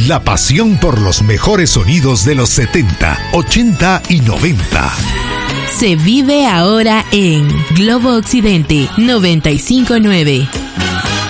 La pasión por los mejores sonidos de los 70, 80 y 90. Se vive ahora en Globo Occidente 95.9.